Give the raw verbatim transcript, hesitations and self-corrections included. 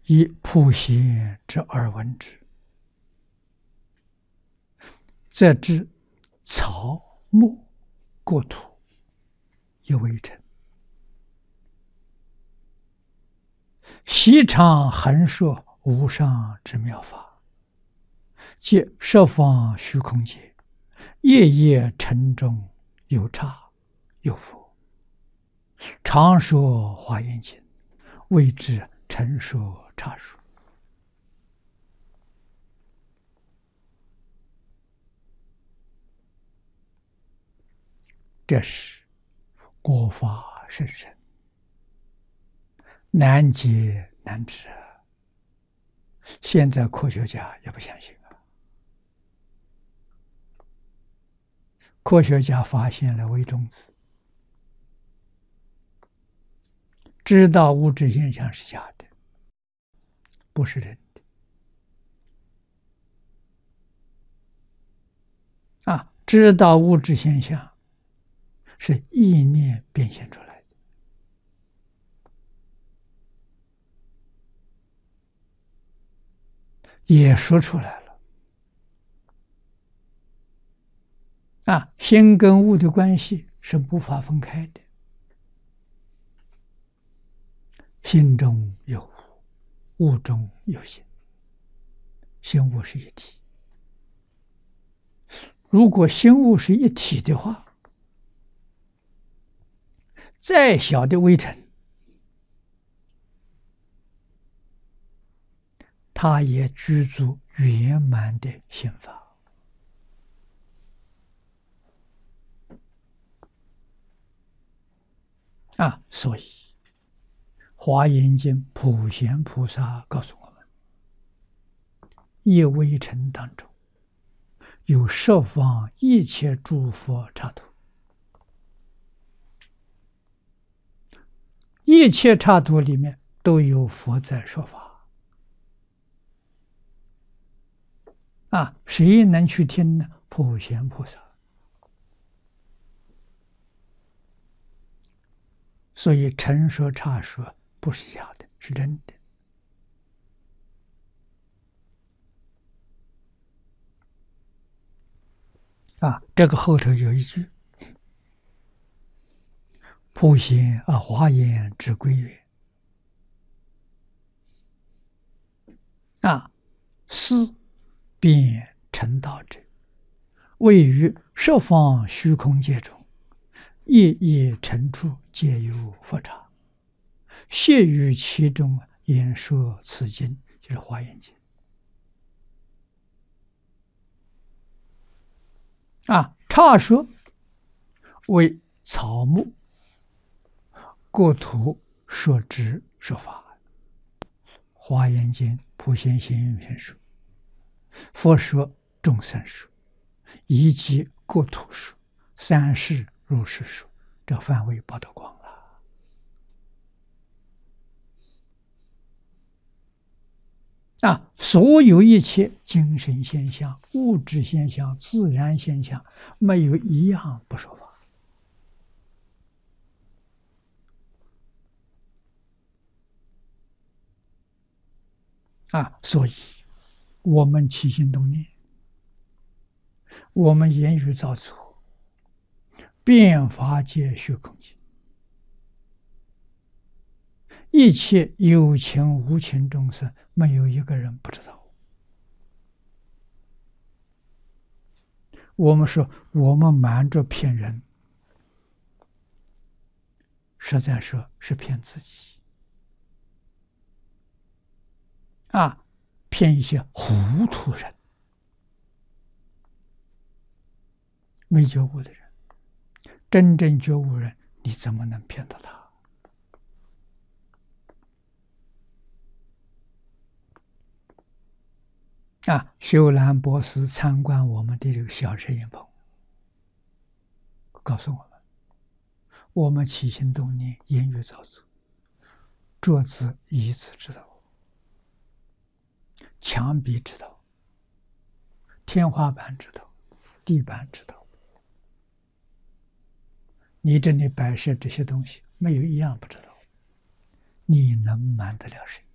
以普贤之而闻之，则知草木国土一为成。习常横说无上之妙法，即十方虚空界，夜夜晨钟有刹有佛，常说华严经，谓之晨说刹说。这是国法甚深，难解难知。现在科学家也不相信啊！科学家发现了微中子，知道物质现象是假的，不是真的啊！知道物质现象是意念变现出来的。也说出来了啊，心跟物的关系是无法分开的，心中有物，物中有心，心物是一体。如果心物是一体的话，再小的微尘，它也具足圆满的心法啊！所以《华严经》普贤菩萨告诉我们，一微尘当中有十方一切诸佛刹土，一切刹土里面都有佛在说法啊！谁能去听呢？普贤菩萨。所以晨说刹说不是假的，是真的啊！这个后头有一句：普贤啊，华严之归曰啊，思辨成道者，位于十方虚空界中，夜夜晨处皆有佛刹，谢于其中，演说此经，就是《华严经》啊。刹说为草木国土所知说法，《华严经》普贤行愿品说，佛说众生说，以及国土说，三世如是说，这范围包得广了啊！所有一切精神现象、物质现象、自然现象，没有一样不说法啊！所以我们起心动念，我们言语造作，遍法界虚空界，一切有情无情众生，没有一个人不知道。我们说我们瞒着骗人，实在说是骗自己啊，骗一些糊涂人，没觉悟的人。真正觉悟人，你怎么能骗到他啊？修兰博士参观我们的这个小摄影棚，告诉我们，我们起心动念、言语造作，桌子、椅子知道，墙壁知道，天花板知道，地板知道。你这里摆设这些东西，没有一样不知道，你能瞒得了谁？